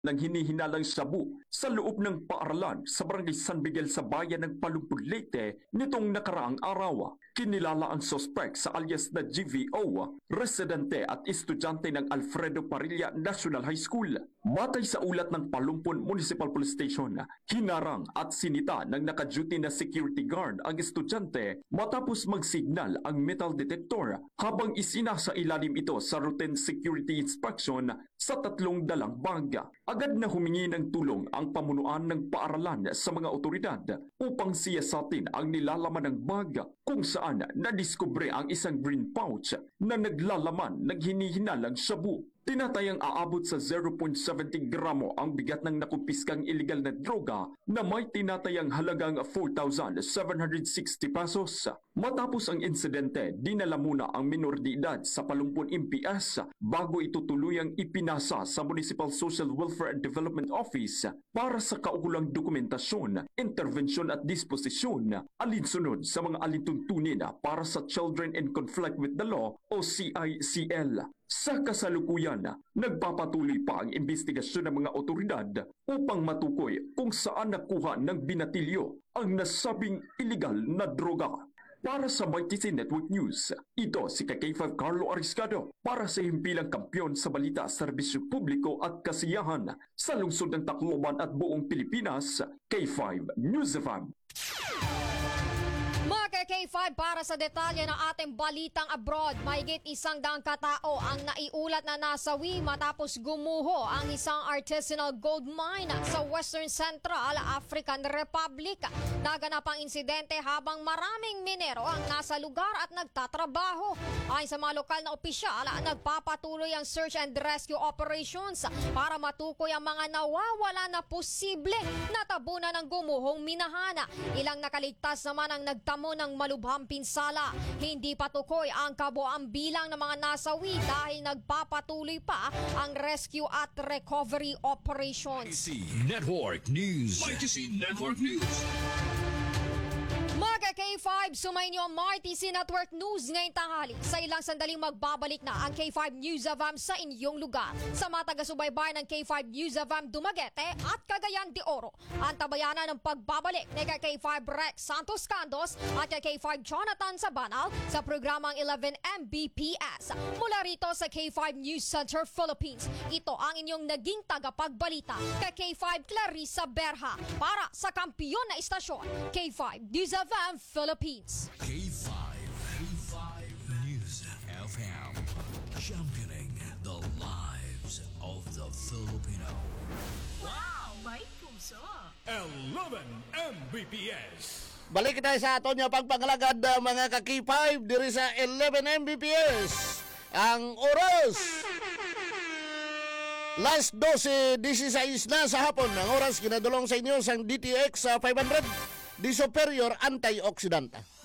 ng hinihinalang sabu sa loob ng paaralan sa Barangay San Miguel sa bayan ng Palumpur, Leyte nitong nakaraang araw. Kinilala ang suspect sa alias na GVO, residente at estudyante ng Alfredo Parilla National High School. Batay sa ulat ng Palumpon Municipal Police Station, hinarang at sinita ng naka-duty na security guard ang estudyante matapos magsignal ang metal detector habang isinasa ilalim ito sa routine security inspection sa 3 dalang bag. Agad na humingi ng tulong ang pamunuan ng paaralan sa mga otoridad upang siyasatin ang nilalaman ng bag kung saan nadiskubre ang isang green pouch na naglalaman ng hinihinalang shabu. Tinatayang aabot sa 0.70 gramo ang bigat ng nakumpiskang iligal na droga na may tinatayang halagang 4,760 pesos. Matapos ang insidente, dinala muna ang minor de edad sa Palumpon MPS bago ito tuluyang ipinasa sa Municipal Social Welfare and Development Office para sa kaukulang dokumentasyon, intervensyon at disposisyon alinsunod sa mga alintuntunin para sa Children in Conflict with the Law o CICL. Sa kasalukuyan, nagpapatuloy pa ang investigasyon ng mga otoridad upang matukoy kung saan nakuha ng binatilyo ang nasabing iligal na droga. Para sa YTC Network News, ito si K5 Carlo Ariscado para sa himpilang kampyon sa balita, serbisyo publiko at kasiyahan sa lungsod ng Tacloban at buong Pilipinas, K5 News FM. Mga K5, para sa detalye ng ating balitang abroad, mahigit 100 katao ang naiulat na nasawi matapos gumuho ang isang artisanal gold mine sa Western Central African Republic. Naganap ang insidente habang maraming minero ang nasa lugar at nagtatrabaho. Ayon sa mga lokal na opisyal, nagpapatuloy ang search and rescue operations para matukoy ang mga nawawala na posible na tabunan ng gumuhong minahana. Ilang nakaligtas naman ang nagtamo ng malubhang pinsala. Hindi patukoy ang kabuang bilang ng mga nasawi dahil nagpapatuloy pa ang rescue at recovery operations. YTC Network News. YTC Network News. Mga K5, sumayin niyo ang RTC Network News ngayong tanghali. Sa ilang sandaling magbabalik na ang K5 News FM sa inyong lugar. Sa mga taga-subaybay ng K5 News FM Dumaguete at Cagayan de Oro, ang tabayanan ng pagbabalik ni K5 Rex Santos Candos at K5 Jonathan Sabanal sa programang 11 Mbps. Mula rito sa K5 News Center Philippines, ito ang inyong naging tagapagbalita kay K5 Clarissa Berha para sa kampiyon na istasyon, K5 News FM Philippines. K5 News FM. Championing the lives of the Filipino. Wow! May puso! 11 Mbps. Balik tayo sa aton niya pagpangalagad mga ka-K5 diri sa 11 Mbps. Ang oras last 12:16 na sa hapon. Ang oras ginadulong sa inyo sang DTX 500 di superior antioxidant.